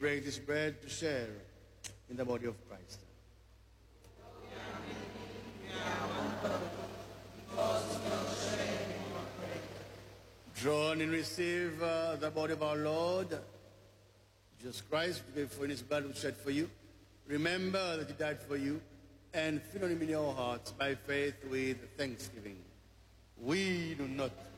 break this bread to share in the body of Christ. Drawn and receive the body of our Lord Jesus Christ, for in his blood was shed for you. Remember that he died for you, and fill him in your hearts by faith with thanksgiving. We do not